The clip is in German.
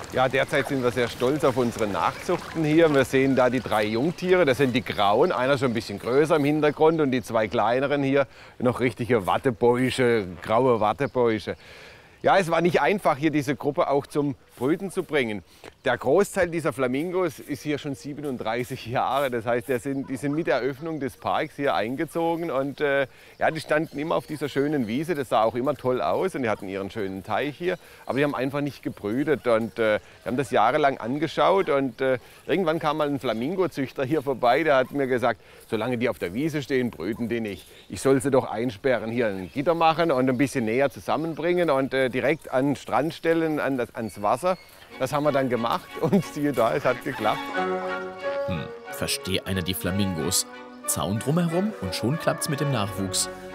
Ja, derzeit sind wir sehr stolz auf unsere Nachzuchten hier. Wir sehen da die 3 Jungtiere, das sind die Grauen, einer schon ein bisschen größer im Hintergrund und die 2 kleineren hier, noch richtige Wattebäusche, graue Wattebäusche. Ja, es war nicht einfach, hier diese Gruppe auch zum Brüten zu bringen. Der Großteil dieser Flamingos ist hier schon 37 Jahre. Das heißt, die sind mit der Eröffnung des Parks hier eingezogen. Und ja, die standen immer auf dieser schönen Wiese. Das sah auch immer toll aus und die hatten ihren schönen Teich hier. Aber die haben einfach nicht gebrütet. Und wir haben das jahrelang angeschaut. Und irgendwann kam mal ein Flamingozüchter hier vorbei. Der hat mir gesagt, solange die auf der Wiese stehen, brüten die nicht. Ich soll sie doch einsperren, hier ein Gitter machen und ein bisschen näher zusammenbringen und direkt an den Strand stellen, ans Wasser. Das haben wir dann gemacht und siehe da, es hat geklappt. Verstehe einer die Flamingos. Zaun drumherum und schon klappt's mit dem Nachwuchs.